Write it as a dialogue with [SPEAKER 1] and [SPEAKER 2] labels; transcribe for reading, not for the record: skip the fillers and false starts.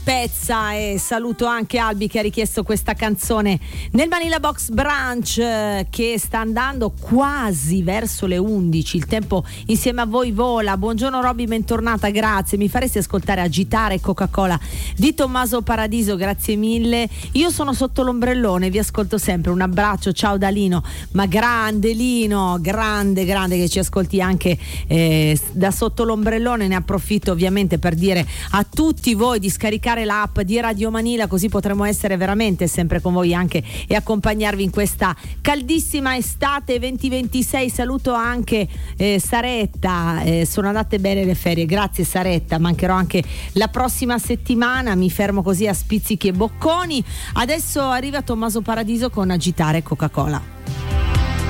[SPEAKER 1] Pezza, e saluto anche Albi che ha richiesto questa canzone nel Manila Box Brunch che sta andando quasi verso le 11. Il tempo insieme a voi vola. Buongiorno Robby, bentornata, grazie. Mi faresti ascoltare Agitare Coca-Cola di Tommaso Paradiso, grazie mille. Io sono sotto l'ombrellone, vi ascolto sempre. Un abbraccio, ciao da Lino. Ma grande Lino, grande che ci ascolti anche da sotto l'ombrellone. Ne approfitto ovviamente per dire a tutti voi di scaricare l'app di Radio Manila, così potremo essere veramente sempre con voi anche e accompagnarvi in questa caldissima estate 2026. Saluto anche Saretta, sono andate bene le ferie, grazie Saretta, mancherò anche la prossima settimana, mi fermo così a spizzichi e bocconi. Adesso arriva Tommaso Paradiso con Agitare Coca-Cola.